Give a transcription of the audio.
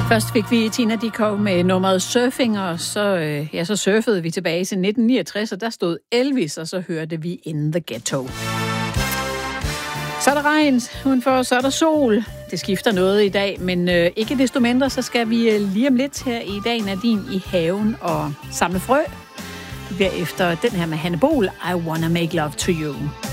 Først fik vi Tina Dickow med nummeret Surfing, og så surfede vi tilbage til 1969, og der stod Elvis, og så hørte vi In the Ghetto. Så er der regn udenfor, så er der sol. Det skifter noget i dag, men ikke desto mindre, så skal vi lige om lidt her i dag, Nadine, i haven og samle frø. Vi bliver efter den her med Hanne Bol, I Wanna Make Love to You.